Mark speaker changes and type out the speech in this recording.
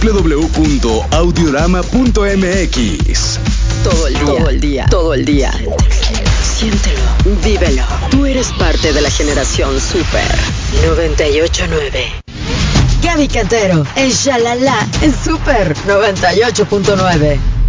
Speaker 1: www.audiorama.mx.
Speaker 2: Todo el día, todo el día, todo el día. Siéntelo, vívelo. Tú eres parte de la generación Super 98.9. Gaby Cantero, en Shalala, en Super 98.9.